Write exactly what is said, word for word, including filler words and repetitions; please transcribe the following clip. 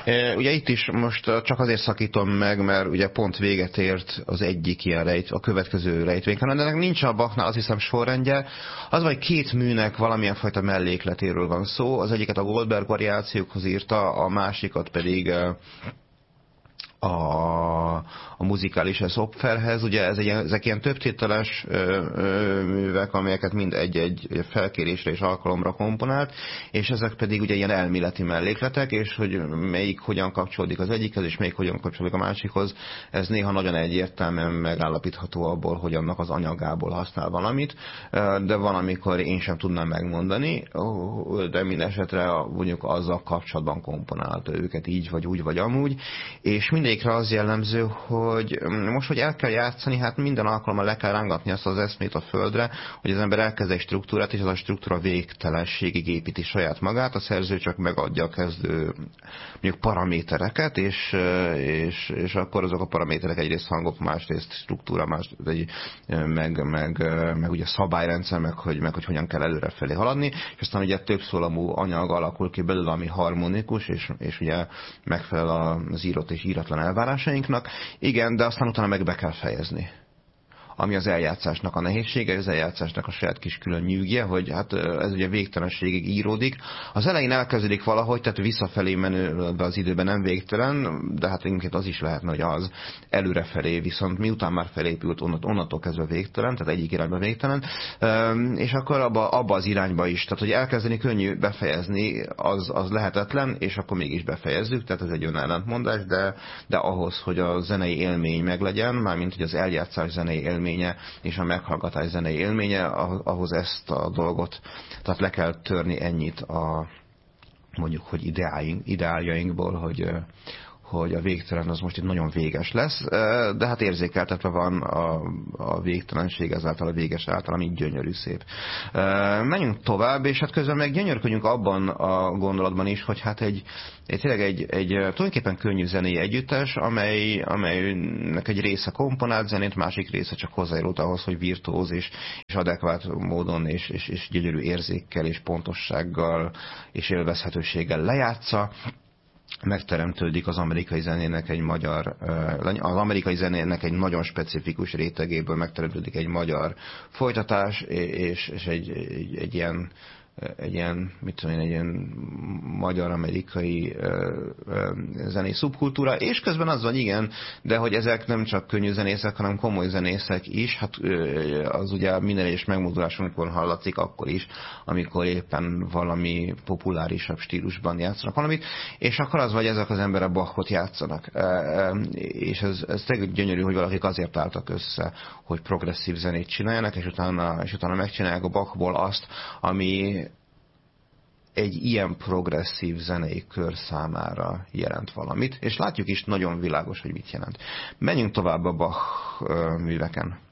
Ugye itt is most csak azért szakítom meg, mert ugye pont véget ért az egyik ilyen rejt, a következő rejtvény, de ennek nincs a Bachnál, azt hiszem, sorrendje. Az vagy két műnek valamilyen fajta mellékletéről van szó. Az egyiket a Goldberg variációkhoz írta, a másikat pedig a, a muzikális Opferhez. Ugye ez egy, ezek ilyen többtételes művek, amelyeket mind egy-egy felkérésre és alkalomra komponált, és ezek pedig ugye ilyen elméleti mellékletek, és hogy melyik hogyan kapcsolódik az egyikhez, és melyik hogyan kapcsolódik a másikhoz, ez néha nagyon egyértelműen megállapítható abból, hogy annak az anyagából használ valamit, de van, amikor én sem tudnám megmondani, de minden esetre mondjuk azzal kapcsolatban komponálta őket így, vagy úgy, vagy amúgy, és minden az jellemző, hogy most, hogy el kell játszani, hát minden alkalommal le kell rángatni azt az eszmét a földre, hogy az ember elkezd egy struktúrát, és az a struktúra végtelenségig építi saját magát, a szerző csak megadja a kezdő mondjuk paramétereket, és, és, és akkor azok a paraméterek egyrészt hangok, másrészt struktúra, más, meg, meg, meg ugye szabályrendszer, meg hogy, meg hogy hogyan kell előrefelé haladni, és aztán ugye több szólamú anyag alakul ki belőle, ami harmonikus, és, és ugye megfelel az írott és íratlan elvárásainknak. Igen, de aztán utána meg be kell fejezni. Ami az eljátszásnak a nehézsége, az eljátszásnak a saját kis külön nyűgje, hogy hát ez ugye végtelenségig íródik. Az elején elkezdődik valahogy, tehát visszafelé menőbe az időben nem végtelen, de hát inkább az is lehetne, hogy az előrefelé, viszont miután már felépült, onnantól kezdve végtelen, tehát egyik irányba végtelen, és akkor abba, abba az irányba is, tehát hogy elkezdeni könnyű, befejezni, az, az lehetetlen, és akkor mégis befejezzük, tehát ez egy önellentmondás, de, de ahhoz, hogy a zenei élmény meglegyen, mármint hogy az eljátszás zenei élmény és a meghallgatás zenei élménye, ahhoz ezt a dolgot, tehát le kell törni ennyit a mondjuk, hogy ideáink, ideáljainkból, hogy, hogy a végtelen az most itt nagyon véges lesz, de hát érzékeltetve van a, a végtelenség, ezáltal a véges által, ami gyönyörű szép. Menjünk tovább, és hát közben meg gyönyörködjünk abban a gondolatban is, hogy hát egy, egy tényleg egy, egy tulajdonképpen könnyű zenei együttes, amely, amelynek egy része komponált zenét, másik része csak hozzájárult ahhoz, hogy virtuóz és, és adekvát módon és, és, és gyönyörű érzékkel és pontossággal és élvezhetőséggel lejátsza. Megteremtődik az amerikai zenének egy magyar, az amerikai zenének egy nagyon specifikus rétegéből megteremtődik egy magyar folytatás, és, és egy, egy, egy ilyen egy ilyen, mit tudom én, egy ilyen magyar-amerikai zenei szubkultúra, és közben az van, igen, de hogy ezek nem csak könnyű zenészek, hanem komoly zenészek is, hát az ugye minden egyes megmozdulásunkon hallatszik akkor is, amikor éppen valami populárisabb stílusban játszanak valamit, és akkor az vagy, ezek az emberek Bachot játszanak. És ez, ez tényleg gyönyörű, hogy valakik azért álltak össze, hogy progresszív zenét csináljanak, és utána, és utána megcsinálják a Bachból azt, ami egy ilyen progresszív zenei kör számára jelent valamit, és látjuk is nagyon világos, hogy mit jelent. Menjünk tovább a Bach műveken.